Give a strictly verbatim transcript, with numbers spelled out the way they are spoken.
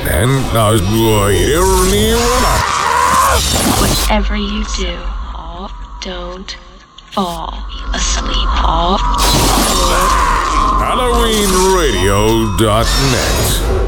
And uh, whatever you do, don't fall asleep. Halloween Radio dot net